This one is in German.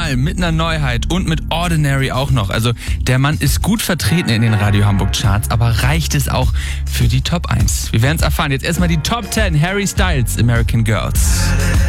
Mal mit einer Neuheit und mit Ordinary auch noch. Also der Mann ist gut vertreten in den Radio Hamburg Charts, aber reicht es auch für die Top 1? Wir werden es erfahren. Jetzt erstmal die Top 10 Harry Styles American Girls.